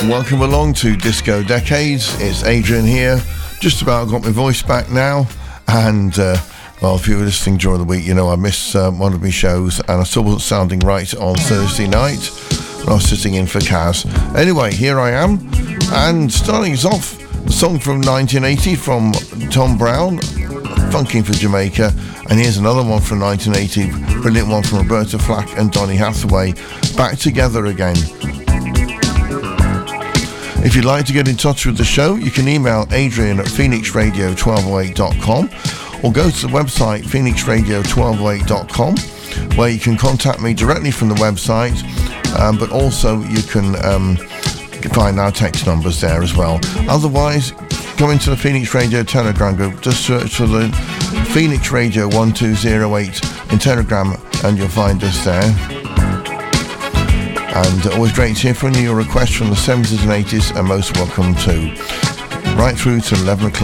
Welcome along to Disco Decades. It's Adrian here. Just about got my voice back now, and well, if you were listening during the week, you know I missed one of my shows, and I still wasn't sounding right on Thursday night when I was sitting in for Kaz. Anyway, here I am, and starting us off, a song from 1980 from Tom Brown, Funking for Jamaica, and here's another one from 1980, brilliant one from Roberta Flack and Donny Hathaway, Back Together Again. If you'd like to get in touch with the show, you can email Adrian at phoenixradio1208.com or go to the website phoenixradio1208.com, where you can contact me directly from the website, but also you can find our text numbers there as well. Otherwise, go into the Phoenix Radio Telegram group, just search for the Phoenix Radio 1208 in Telegram and you'll find us there. And always great to hear from you. Your requests from the 70s and 80s are most welcome too. Right through to 11 o'clock.